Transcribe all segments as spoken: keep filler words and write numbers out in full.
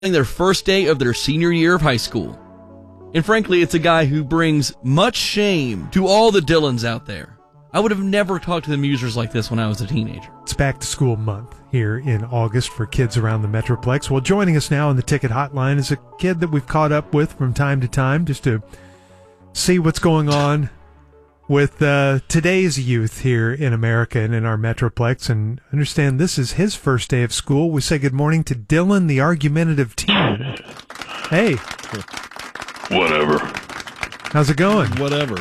their first day of their senior year of high school. And frankly, it's a guy who brings much shame to all the Dylans out there. I would have never talked to the Musers like this when I was a teenager. It's back to school month here in August for kids around the Metroplex. Well, joining us now on the ticket hotline is a kid that we've caught up with from time to time just to see what's going on with uh, today's youth here in America and in our Metroplex, and understand this is his first day of school. We say good morning to Dylan, the argumentative teen. Hey. Whatever. How's it going? Whatever.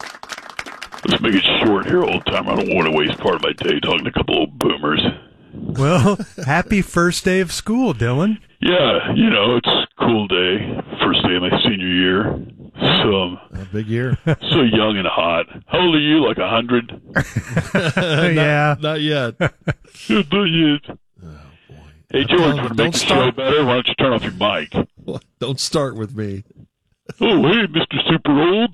Let's make it short here, old time. I don't want to waste part of my day talking to a couple old boomers. Well, happy first day of school, Dylan. Yeah, you know, it's a cool day. First day of my senior year. So, um, a big year. So young and hot. How old are you? Like a hundred? Yeah. Not, not yet. Not yet. Oh, boy. Hey, George, want to make the show better? Why don't you turn off your mic? Don't start with me. Oh, hey, Mister Super Old.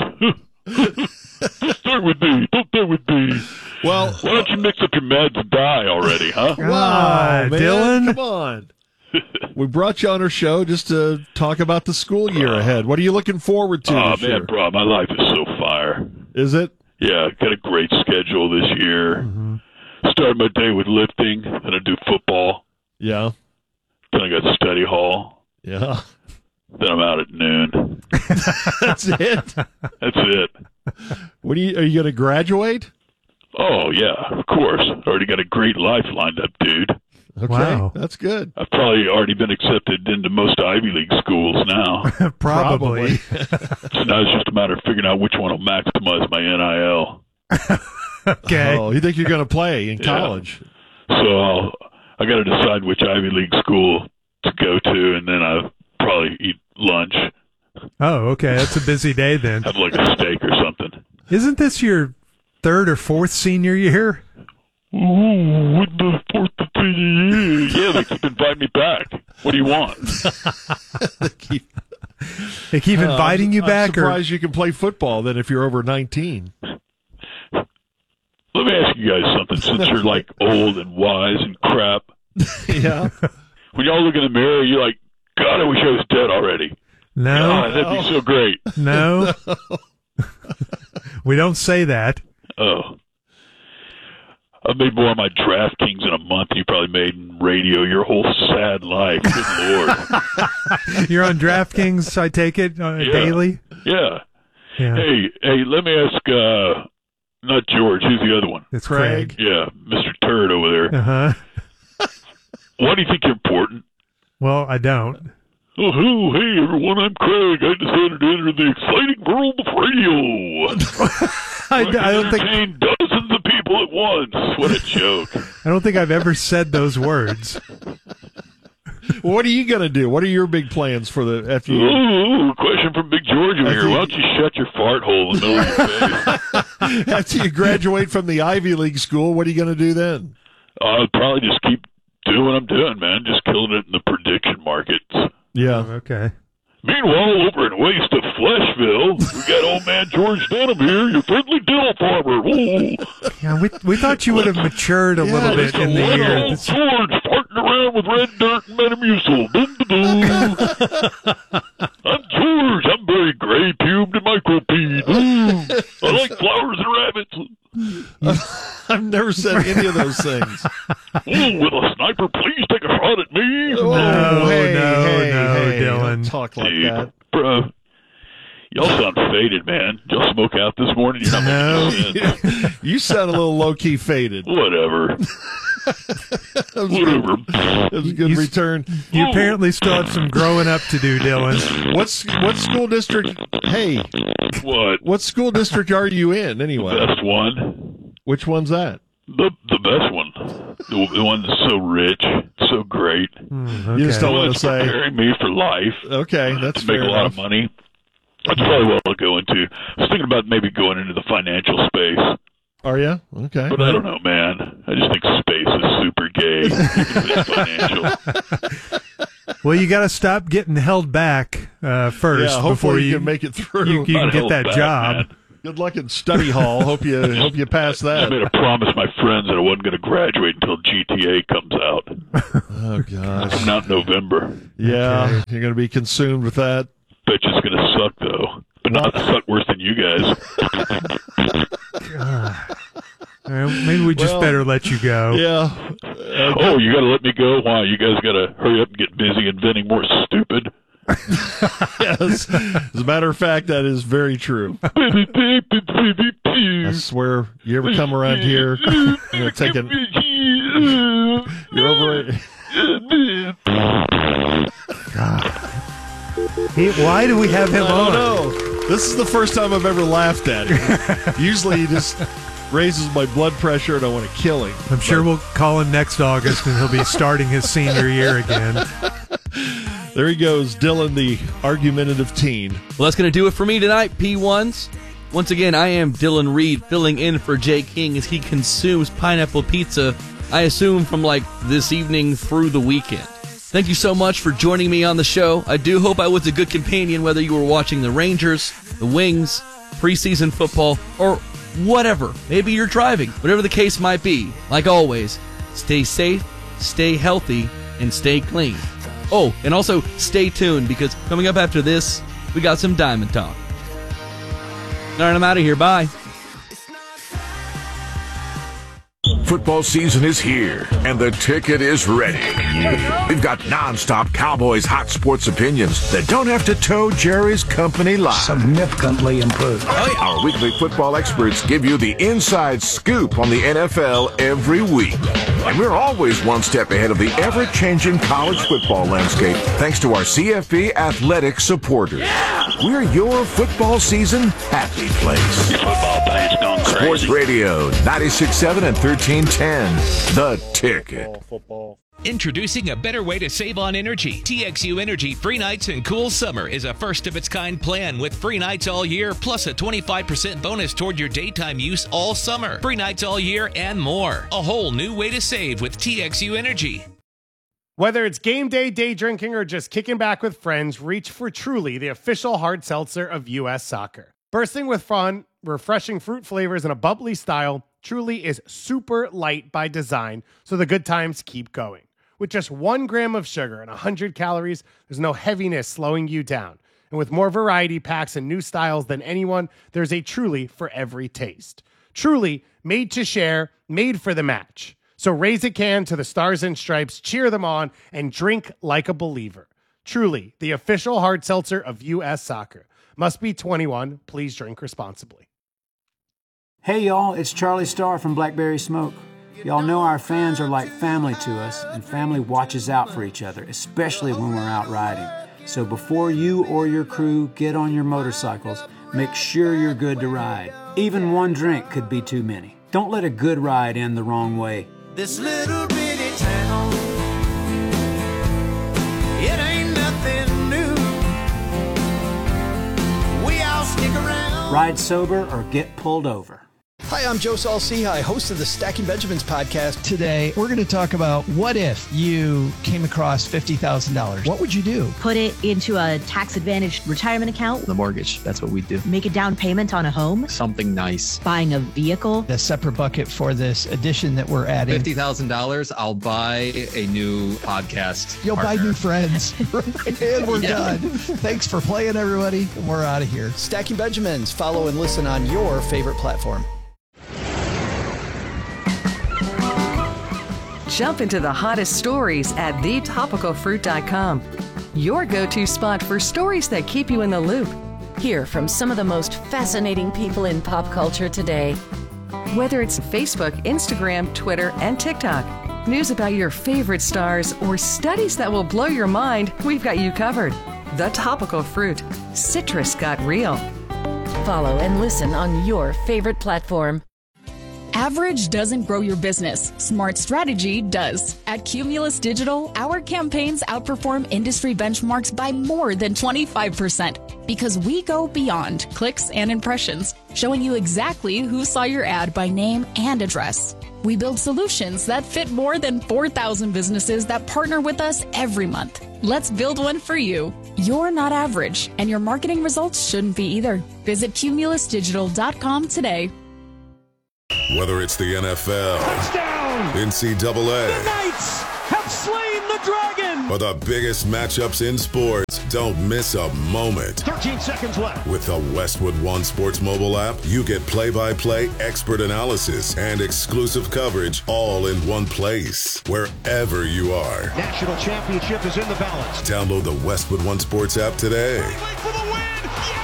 Don't start with me. Don't start with me. Well, why don't you mix up your meds die already, huh? Wow, man, Dylan. Come on. We brought you on our show just to talk about the school year uh, ahead. What are you looking forward to Oh, this man, year? bro, my life is so fire. Is it? Yeah, got a great schedule this year. Mm-hmm. Started my day with lifting, then I do football. Yeah. Then I got study hall. Yeah. Then I'm out at noon. That's it? That's it. What are you, are you going to graduate? Oh, yeah, of course. Already got a great life lined up, dude. Okay, wow. That's good. I've probably already been accepted into most Ivy League schools now. Probably. So now it's just a matter of figuring out which one will maximize my N I L. Okay. Oh, you think you're going to play in Yeah. college? So I'll, I got to decide which Ivy League school to go to, and then I'll probably eat lunch. Oh, okay. That's a busy day then. Have like a steak or something. Isn't this your third or fourth senior year? Ooh, with the fourth of senior year. Yeah, they keep inviting me back. What do you want? they keep, They keep inviting uh, you I'm back? surprised or you can play football then if you're over nineteen. Let me ask you guys something, since you're like old and wise and crap. Yeah. When y'all look in the mirror, you're like, God, I wish I was dead already. No. God, that'd be so great. No. We don't say that. Oh. I've made more on my DraftKings in a month than you probably made in radio your whole sad life. Good Lord. You're on DraftKings, I take it, uh, Yeah. daily? Yeah. Yeah. Hey, hey, let me ask, uh, not George, who's the other one? It's Craig. Yeah, Mister Turd over there. Uh-huh. Why do you think you're important? Well, I don't. Oh, hoo, hey, everyone, I'm Craig. I decided to enter the exciting world of radio. I, I, I don't think entertain dozens of people at once. What a joke. I don't think I've ever said those words. What are you going to do? What are your big plans for the after you? Ooh, question from Big George over here. Why don't you shut your fart hole in the middle of your face? After you graduate from the Ivy League school, what are you going to do then? I'll probably just keep doing what I'm doing, man. Just killing it in the prediction markets. Yeah. Okay. Meanwhile, over in Waste of Fleshville, we got old man George Denham here, your friendly dill farmer. Ooh. Yeah, we we thought you would have matured a Yeah, little bit Just a in the little year. old This- George farting around with red dirt and Metamucil. Dum, da, doo. I'm George. I'm very gray pubed and micropede. Ooh. I like flowers and rabbits. I've never said any of those things. Ooh, will a sniper please take a shot at me? No, hey, no, hey, no, hey, Dylan. don't talk like Dude, that. bro. Y'all sound faded, man. Did y'all smoke out this morning? You're not No. making sense. You sound a little low key faded. Whatever. That was Whatever. good. That was a good You- return. You apparently still have some growing up to do, Dylan. What's what school district? Hey, What? what school district are you in anyway? Best one. Which one's that? The the best one. The, the one that's so rich, so great. Mm, You just okay. don't The one want that's to say. preparing me for life. Okay, that's to make fair a lot enough. of money. That's probably what I'll go into. I was thinking about maybe going into the financial space, Are you? Okay. but I don't know, man. I just think space is super gay. Even if it's financial. Well, you got to stop getting held back uh, first Yeah, hopefully before you you can make it through. you, you can Not get held that back, job. man. Good luck in study hall. Hope you hope you pass I that. made a promise my friends that I wasn't going to graduate until G T A comes out. Oh gosh. Coming out in November. Yeah, Okay. you're going to be consumed with that. Bet you it's going to suck, though. But not suck worse than you guys. God. All right, maybe we just Well, better let you go. Yeah. Uh, Oh, you got to let me go? Why? You guys got to hurry up and get busy inventing more stupid. yes. As a matter of fact, that is very true. I swear, you ever come around here, I'm going to take it. You're over it. He, why do we have him I don't on? know. This is the first time I've ever laughed at him. Usually he just raises my blood pressure and I want to kill him. I'm sure we'll call him next August and he'll be starting his senior year again. There he goes, Dylan, the argumentative teen. Well, that's going to do it for me tonight, P ones. Once again, I am Dylan Reed, filling in for Jay King as he consumes pineapple pizza, I assume from like this evening through the weekend. Thank you so much for joining me on the show. I do hope I was a good companion, whether you were watching the Rangers, the Wings, preseason football, or whatever. Maybe you're driving. Whatever the case might be, like always, stay safe, stay healthy, and stay clean. Oh, and also stay tuned, because coming up after this, we got some Diamond Talk. All right, I'm out of here. Bye. Football season is here, and the ticket is ready. We've got nonstop Cowboys hot sports opinions that don't have to toe Jerry's company line. Significantly improved. Our weekly football experts give you the inside scoop on the N F L every week. And we're always one step ahead of the ever-changing college football landscape thanks to our C F B athletic supporters. We're your football season happy place. Football fans gone crazy. Sports Radio ninety-six point seven and thirteen ten. The Ticket. Introducing a better way to save on energy. T X U Energy Free Nights and Cool Summer is a first-of-its-kind plan with free nights all year, plus a twenty-five percent bonus toward your daytime use all summer. Free nights all year and more. A whole new way to save with T X U Energy. Whether it's game day, day drinking, or just kicking back with friends, reach for Truly, the official hard seltzer of U S Soccer. Bursting with fun, refreshing fruit flavors, and a bubbly style, Truly is super light by design, so the good times keep going. With just one gram of sugar and one hundred calories, there's no heaviness slowing you down. And with more variety packs and new styles than anyone, there's a Truly for every taste. Truly, made to share, made for the match. So raise a can to the Stars and Stripes, cheer them on, and drink like a believer. Truly, the official hard seltzer of U S Soccer. Must be twenty-one. Please drink responsibly. Hey y'all, it's Charlie Starr from Blackberry Smoke. Y'all know our fans are like family to us, and family watches out for each other, especially when we're out riding. So before you or your crew get on your motorcycles, make sure you're good to ride. Even one drink could be too many. Don't let a good ride end the wrong way. This little bitty town, it ain't nothing new. We all stick around. Ride sober or get pulled over. Hi, I'm Joe Saul-Sehy, host of the Stacking Benjamins podcast. Today, we're going to talk about what if you came across fifty thousand dollars. What would you do? Put it into a tax-advantaged retirement account. The mortgage, that's what we do. Make a down payment on a home. Something nice. Buying a vehicle. A separate bucket for this addition that we're adding. fifty thousand dollars, I'll buy a new podcast You'll partner. buy new friends. And we're Yeah. done. Thanks for playing, everybody. We're out of here. Stacking Benjamins. Follow and listen on your favorite platform. Jump into the hottest stories at the topical fruit dot com. Your go-to spot for stories that keep you in the loop. Hear from some of the most fascinating people in pop culture today. Whether it's Facebook, Instagram, Twitter, and TikTok, news about your favorite stars, or studies that will blow your mind, we've got you covered. The Topical Fruit. Citrus got real. Follow and listen on your favorite platform. Average doesn't grow your business. Smart strategy does. At Cumulus Digital, our campaigns outperform industry benchmarks by more than twenty-five percent because we go beyond clicks and impressions, showing you exactly who saw your ad by name and address. We build solutions that fit more than four thousand businesses that partner with us every month. Let's build one for you. You're not average, and your marketing results shouldn't be either. Visit cumulus digital dot com today. Whether it's the N F L, touchdown, N C double A, the Knights have slain the dragon, or the biggest matchups in sports, don't miss a moment. thirteen seconds left. With the Westwood One Sports mobile app, you get play-by-play, expert analysis, and exclusive coverage all in one place, wherever you are. National championship is in the balance. Download the Westwood One Sports app today. For the win.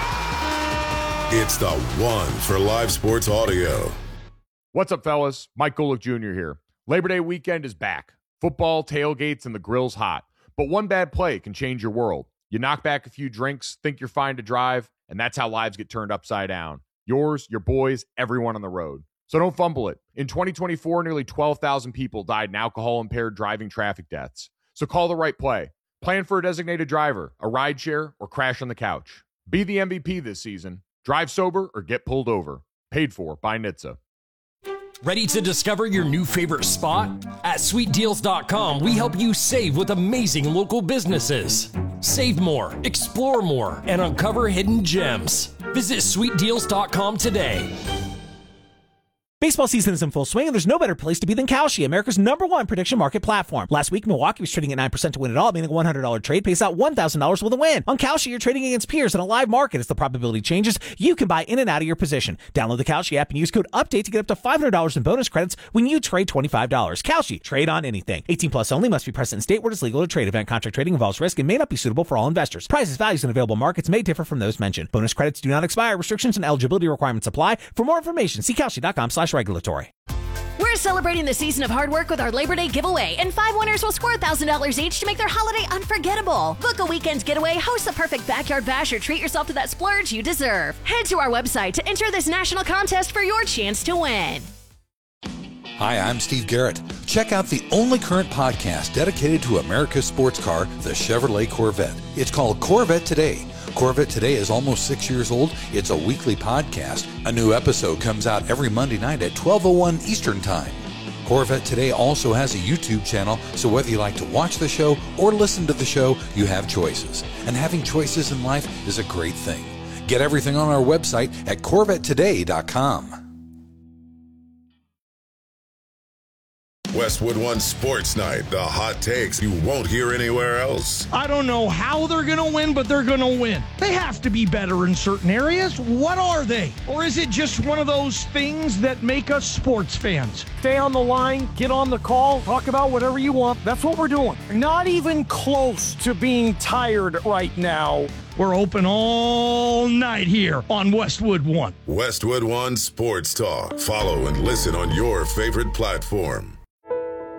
Yeah! It's the one for live sports audio. What's up, fellas? Mike Golick Junior here. Labor Day weekend is back. Football, tailgates, and the grill's hot. But one bad play can change your world. You knock back a few drinks, think you're fine to drive, and that's how lives get turned upside down. Yours, your boys, everyone on the road. So don't fumble it. In twenty twenty-four, nearly twelve thousand people died in alcohol-impaired driving traffic deaths. So call the right play. Plan for a designated driver, a rideshare, or crash on the couch. Be the M V P this season. Drive sober or get pulled over. Paid for by N H T S A. Ready to discover your new favorite spot? At sweet deals dot com, we help you save with amazing local businesses. Save more, explore more, and uncover hidden gems. Visit sweet deals dot com today. Baseball season is in full swing, and there's no better place to be than Kalshi, America's number one prediction market platform. Last week, Milwaukee was trading at nine percent to win it all, meaning a one hundred dollars trade pays out one thousand dollars with a win. On Kalshi, you're trading against peers in a live market. As the probability changes, you can buy in and out of your position. Download the Kalshi app and use code UPDATE to get up to five hundred dollars in bonus credits when you trade twenty-five dollars. Kalshi, trade on anything. eighteen plus only, must be present in state where it's legal to trade. Event contract trading involves risk and may not be suitable for all investors. Prices, values, and available markets may differ from those mentioned. Bonus credits do not expire. Restrictions and eligibility requirements apply. For more information, see kalshi dot com slash regulatory. We're celebrating the season of hard work with our Labor Day giveaway, and five winners will score one thousand dollars each to make their holiday unforgettable. Book a weekend getaway, host the perfect backyard bash, or treat yourself to that splurge you deserve. Head to our website to enter this national contest for your chance to win. Hi, I'm Steve Garrett. Check out the only current podcast dedicated to America's sports car, the Chevrolet Corvette. It's called Corvette Today. Corvette Today is almost six years old. It's a weekly podcast. A new episode comes out every Monday night at twelve oh one Eastern Time. Corvette Today also has a YouTube channel, so whether you like to watch the show or listen to the show, you have choices. And having choices in life is a great thing. Get everything on our website at corvette today dot com. Westwood One Sports Night, the hot takes you won't hear anywhere else. I don't know how they're going to win, but they're going to win. They have to be better in certain areas. What are they? Or is it just one of those things that make us sports fans? Stay on the line, get on the call, talk about whatever you want. That's what we're doing. Not even close to being tired right now. We're open all night here on Westwood One. Westwood One Sports Talk. Follow and listen on your favorite platform.